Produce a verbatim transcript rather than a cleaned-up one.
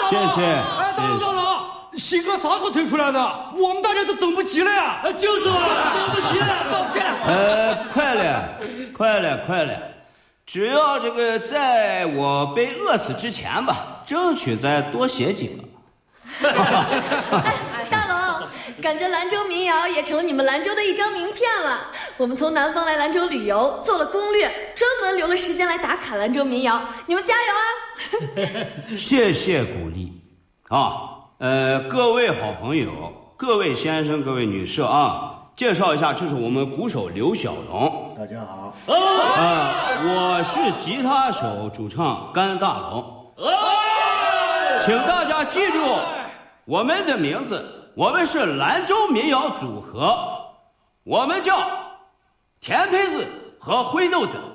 谢谢。 哎，大佬大佬，新歌啥时候推出来的？我们大家都等不及了呀！就是嘛，等不及了，等不及了。 呃，快了，快了，快了。只要这个在我被饿死之前吧，争取再多写几个。 哎，大龙，感觉兰州民谣也成了你们兰州的一张名片了。我们从南方来兰州旅游，做了攻略，专门留了时间来打卡兰州民谣。你们加油啊！ 谢谢鼓励啊！呃，各位好朋友，各位先生，各位女士啊。介绍一下，这是我们鼓手刘小龙。 大家好。 呃，我是吉他手主唱甘大龙。请大家记住我们的名字，我们是兰州民谣组合，我们叫甜胚子和灰豆子。